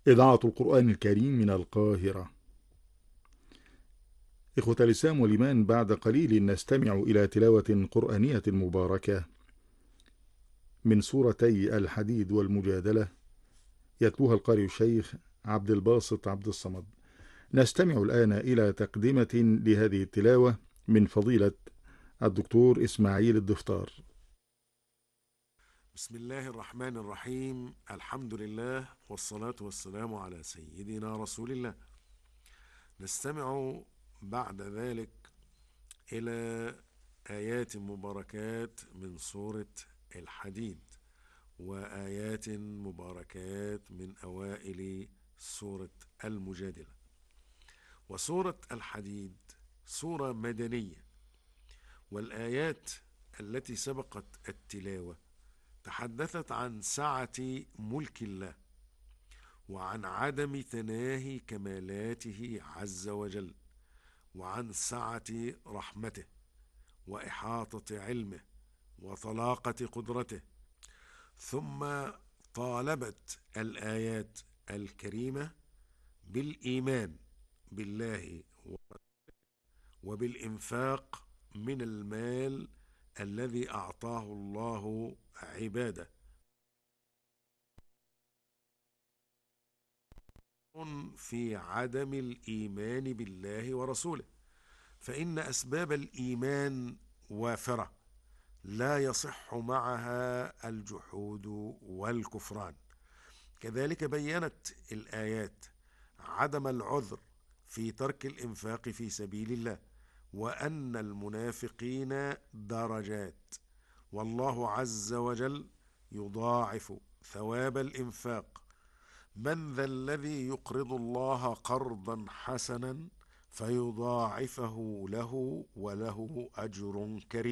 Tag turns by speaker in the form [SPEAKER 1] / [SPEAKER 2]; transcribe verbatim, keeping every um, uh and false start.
[SPEAKER 1] إذاعة القرآن الكريم من القاهرة. إخوة الإسلام والإيمان، بعد قليل نستمع إلى تلاوة قرآنية مباركة من سورتي الحديد والمجادلة، يتلوها القارئ الشيخ عبد الباسط عبد الصمد. نستمع الآن إلى تقدمة لهذه التلاوة من فضيلة الدكتور إسماعيل الدفتار.
[SPEAKER 2] بسم الله الرحمن الرحيم. الحمد لله والصلاة والسلام على سيدنا رسول الله. نستمع بعد ذلك إلى آيات مباركات من سورة الحديد، وآيات مباركات من أوائل سورة المجادلة. وسورة الحديد سورة مدنية، والآيات التي سبقت التلاوة تحدثت عن سعة ملك الله، وعن عدم تناهي كمالاته عز وجل، وعن سعة رحمته، وإحاطة علمه، وطلاقة قدرته. ثم طالبت الآيات الكريمة بالإيمان بالله وبالإنفاق من المال الذي أعطاه الله عباده. في عدم الإيمان بالله ورسوله، فإن أسباب الإيمان وافرة لا يصح معها الجحود والكفران. كذلك بيّنت الآيات عدم العذر في ترك الإنفاق في سبيل الله، وأن المنافقين درجات، والله عز وجل يضاعف ثواب الإنفاق. من ذا الذي يقرض الله قرضا حسنا فيضاعفه له وله أجر كريم.